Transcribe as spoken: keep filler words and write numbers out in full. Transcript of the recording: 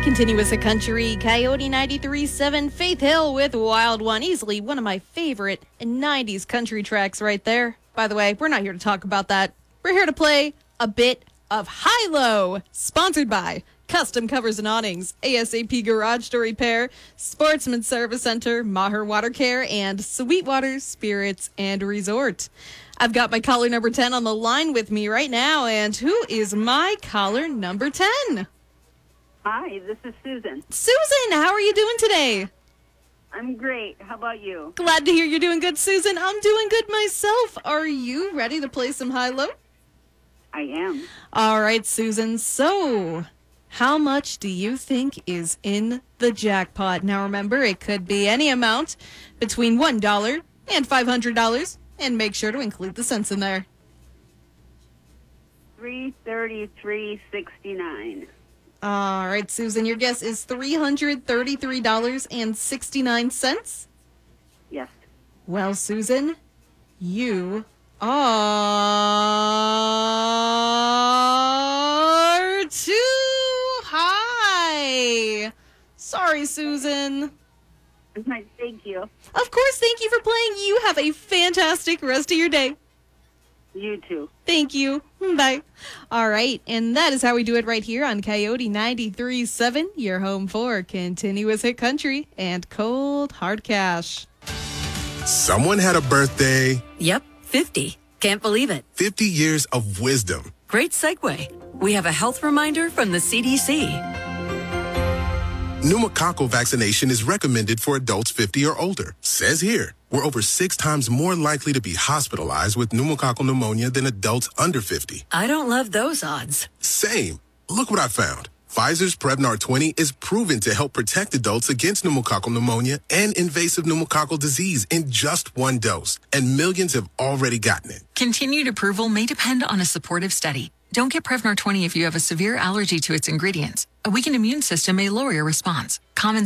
Continuous a country, Coyote ninety-three point seven, Faith Hill with Wild One. Easily one of my favorite nineties country tracks right there. By the way, we're not here to talk about that. We're here to play a bit of High-Low, sponsored by Custom Covers and Awnings, ASAP Garage Door Repair, Sportsman Service Center, Maher Water Care, and Sweetwater Spirits and Resort. I've got my caller number ten on the line with me right now, and who is my caller number ten? Hi, this is Susan. Susan, how are you doing today? I'm great. How about you? Glad to hear you're doing good, Susan. I'm doing good myself. Are you ready to play some high-low? I am. All right, Susan. So, how much do you think is in the jackpot? Now, remember, it could be any amount between one dollar and five hundred dollars, and make sure to include the cents in there. three thirty-three sixty-nine. All right, Susan, your guess is three hundred thirty-three dollars and sixty-nine cents? Yes. Well, Susan, you are too high. Sorry, Susan. Thank you. Of course, thank you for playing. You have a fantastic rest of your day. You too. Thank you. Bye. All right, and that is how we do it right here on Coyote ninety-three point seven, your home for continuous hit country and cold hard cash. Someone had a birthday. Yep, fifty. Can't believe it. fifty years of wisdom. Great segue. We have a health reminder from the C D C. Pneumococcal vaccination is recommended for adults fifty or older. Says here, we're over six times more likely to be hospitalized with pneumococcal pneumonia than adults under fifty. I don't love those odds. Same. Look what I found. Pfizer's Prevnar twenty is proven to help protect adults against pneumococcal pneumonia and invasive pneumococcal disease in just one dose, and millions have already gotten it. Continued approval may depend on a supportive study. Don't get Prevnar twenty if you have a severe allergy to its ingredients. A weakened immune system may lower your response. Common